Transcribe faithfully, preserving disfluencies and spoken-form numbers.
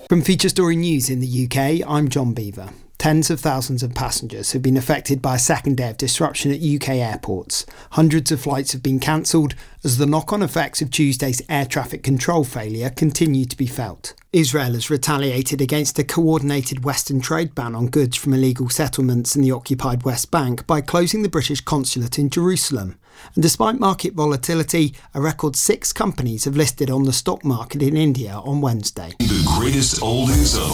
From Feature Story News in the U K, I'm John Beaver. Tens of thousands of passengers have been affected by a second day of disruption at U K airports. Hundreds of flights have been cancelled as the knock-on effects of Tuesday's air traffic control failure continue to be felt. Israel has retaliated against a coordinated Western trade ban on goods from illegal settlements in the occupied West Bank by closing the British consulate in Jerusalem. And despite market volatility, a record six companies have listed on the stock market in India on Wednesday. The greatest oldies of